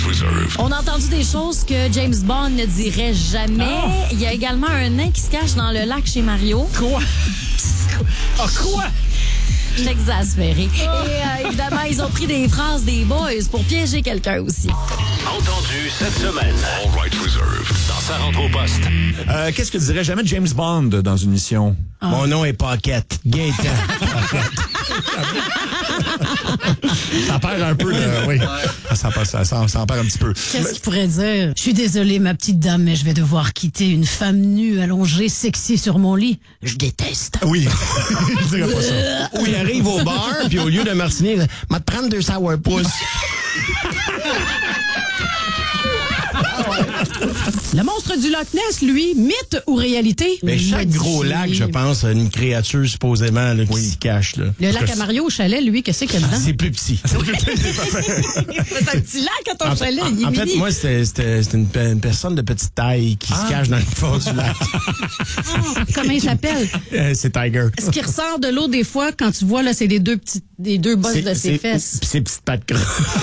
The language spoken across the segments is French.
On a entendu des choses que James Bond ne dirait jamais. Il y a également un nain qui se cache dans le lac chez Mario. Quoi? Quoi? Je suis exaspérée. Et évidemment, ils ont pris des phrases des boys pour piéger quelqu'un aussi. Entendu cette semaine. All right reserve. Dans sa rentre au poste. Qu'est-ce que dirait jamais James Bond dans une mission? Mon nom est Paquette. Gaëtan. Ça perd un peu, oui. Ça en perd un petit peu. Qu'est-ce qu'il pourrait dire? Je suis désolée, ma petite dame, mais je vais devoir quitter une femme nue, allongée, sexy sur mon lit. Je déteste. Oui. Je dirais pas ça. Ou il arrive au bar, puis au lieu de martini, il m'a te prendre 2 sourpuss. Le monstre du Loch Ness, lui, mythe ou réalité? Mais chaque gros lac, je pense, a une créature supposément là, qui s'y cache. Là. Le lac à Mario au chalet, lui, qu'est-ce qu'il y a dedans? C'est plus petit. C'est un petit lac à ton chalet, il est En mini. fait, moi, c'était une personne de petite taille qui se cache dans le fond du lac. Comment il s'appelle? C'est Tiger. Ce qui ressort de l'eau des fois, quand tu vois, là, c'est les deux bosses de ses fesses. Puis ses petites pattes creuses.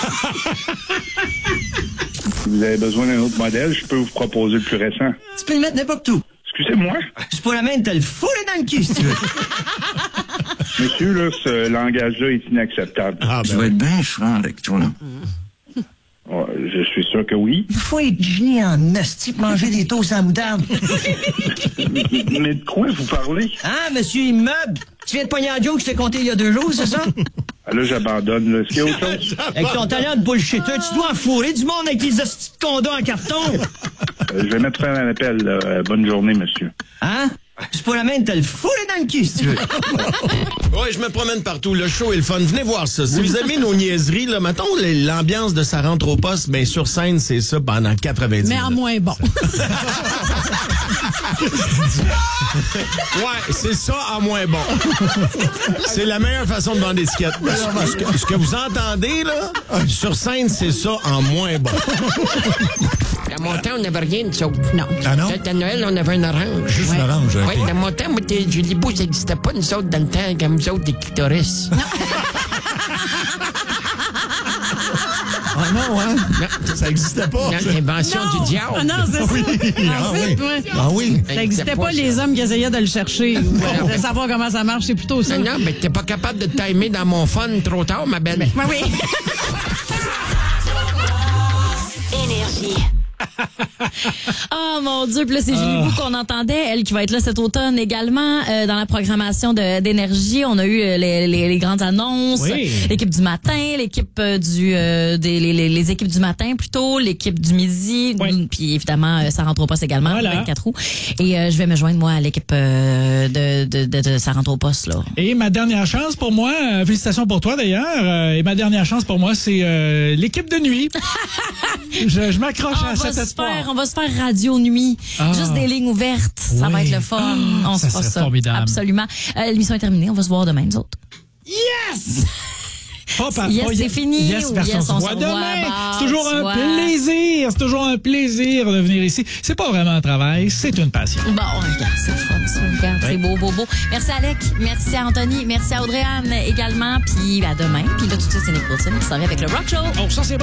Si vous avez besoin d'un autre modèle, je peux vous proposer le plus récent. Tu peux le mettre n'importe où. Excusez-moi. C'est pas la même, t'as le fourré dans le cul, si tu veux. Monsieur, là, ce langage-là est inacceptable. Je vais être bien franc avec toi, là. Oh, je suis sûr que oui. Il faut être gelé en hostie pour manger des toasts à moutarde. Mais de quoi vous parlez? Hein, monsieur Immeuble? Tu viens de pogner un joke que je t'ai compté il y a 2 jours, c'est ça? Ah, là, j'abandonne. Là. Est-ce qu'il y a autre chose? Avec ton talent de bullshitter, tu dois enfourrer du monde avec tes hosties de condos en carton. Je vais mettre fin à l'appel. Bonne journée, monsieur. Hein? C'est pas la même, t'as le fourré dans le cul, si tu veux. Oui, je me promène partout. Le show est le fun. Venez voir ça. Si vous aimez nos niaiseries, là, mettons l'ambiance de sa rentre au poste, ben sur scène, c'est ça pendant 90 Mais en moins bon. Ouais, c'est ça en moins bon. C'est la meilleure façon de vendre l'étiquette. Ce que vous entendez, là, sur scène, c'est ça en moins bon. À mon temps, on n'avait rien de ça. Non. Ah non? Peut-être à Noël, on avait un orange. Juste une orange. Oui, dans mon temps, moi, Julie Beau, ça n'existait pas, nous autres, dans le temps, comme nous autres, des clitoris. Ah non, hein? Ça n'existait pas. L'invention du diable. Ah non, c'est ça. En fait, ouais. Ah oui? Ça n'existait pas les hommes qui essayaient de le chercher ou de savoir comment ça marche, c'est plutôt ça. Non, mais t'es pas capable de timer dans mon fun trop tard, ma belle. Oui. Énergie. Oh mon Dieu, puis là c'est Julie Bou qu'on entendait, elle qui va être là cet automne également dans la programmation d'énergie. On a eu les grandes annonces, l'équipe du matin, l'équipe les équipes du matin plutôt, l'équipe du midi, puis évidemment ça rentre au poste également, 24 août. Et je vais me joindre moi à l'équipe de ça rentre au poste là. Et ma dernière chance pour moi, félicitations pour toi d'ailleurs, et ma dernière chance pour moi c'est l'équipe de nuit. Je m'accroche à cet espoir. On va se faire radio nuit. Juste des lignes ouvertes. Ça va être le fun. On se fera ça. Formidable. Absolument. L'émission est terminée. On va se voir demain, nous autres. Yes! C'est fini. Yes, on se voit demain. C'est toujours un plaisir. C'est toujours un plaisir de venir ici. C'est pas vraiment un travail, c'est une passion. Bon, regarde, c'est fun, ça. Regarde, c'est beau, beau, beau. Merci à Alec, merci à Anthony, merci à Audrey-Anne également. Puis à demain. Puis là, tout de suite, c'est Nick Wilson qui s'en vient avec le Rock Show. Oh, ça, c'est bon.